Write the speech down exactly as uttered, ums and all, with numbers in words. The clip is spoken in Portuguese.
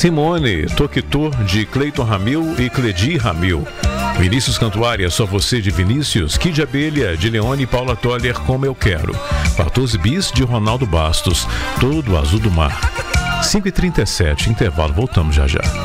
Simone, Toquitô, de Cleiton Ramil e Cledi Ramil. Vinícius Cantuária, Só Você, de Vinícius. Kid Abelha, de Leone e Paula Toller, Como Eu Quero. quatorze bis, de Ronaldo Bastos, Todo Azul do Mar. cinco e trinta e sete, intervalo, voltamos já já.